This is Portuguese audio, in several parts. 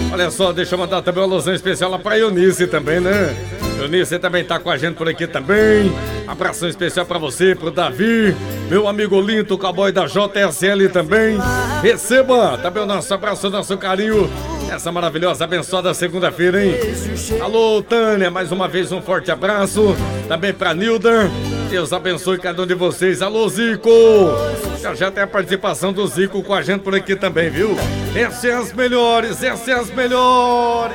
Olha só, deixa eu mandar também uma alusão especial lá pra Eunice também, né? Eunice também tá com a gente por aqui também. Abração especial pra você, pro Davi, meu amigo Linto, o cowboy da JSL também. Receba também o nosso abraço, o nosso carinho. Essa maravilhosa, abençoada segunda-feira, hein? Alô, Tânia, mais uma vez um forte abraço. Também pra Nilda. Deus abençoe cada um de vocês. Alô, Zico. Já tem a participação do Zico com a gente por aqui também, viu? Essas é as melhores, essas é as melhores.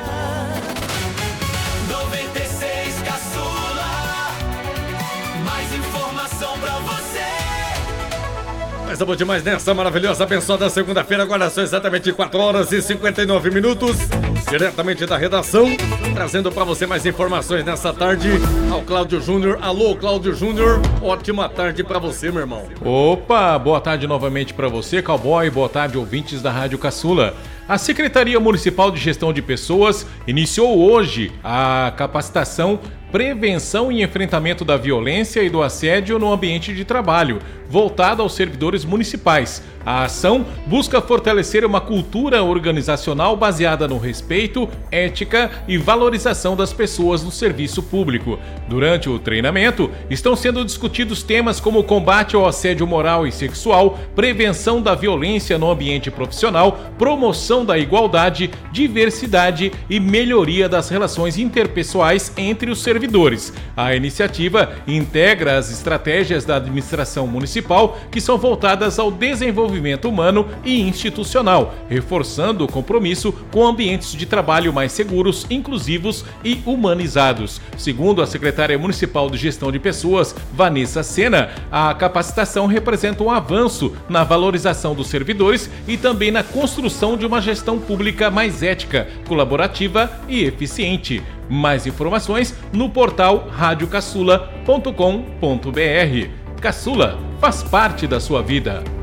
96 Caçula. Mais informação pra você. Mas eu vou demais nessa maravilhosa, abençoada segunda-feira. Agora são exatamente 4 horas e 59 minutos. Diretamente da redação, trazendo para você mais informações nessa tarde. Ao Cláudio Júnior. Alô, Cláudio Júnior. Ótima tarde para você, meu irmão. Opa, boa tarde novamente para você, cowboy. Boa tarde, ouvintes da Rádio Caçula. A Secretaria Municipal de Gestão de Pessoas iniciou hoje a capacitação Prevenção e Enfrentamento da Violência e do Assédio no Ambiente de Trabalho, voltada aos servidores municipais. A ação busca fortalecer uma cultura organizacional baseada no respeito, ética e valorização das pessoas no serviço público. Durante o treinamento, estão sendo discutidos temas como combate ao assédio moral e sexual, prevenção da violência no ambiente profissional, promoção da igualdade, diversidade e melhoria das relações interpessoais entre os servidores. A iniciativa integra as estratégias da administração municipal que são voltadas ao desenvolvimento humano e institucional, reforçando o compromisso com ambientes de trabalho mais seguros, inclusivos e humanizados. Segundo a secretária municipal de Gestão de Pessoas, Vanessa Sena, a capacitação representa um avanço na valorização dos servidores e também na construção de uma gestão pública mais ética, colaborativa e eficiente. Mais informações no portal radiocaçula.com.br. Caçula faz parte da sua vida.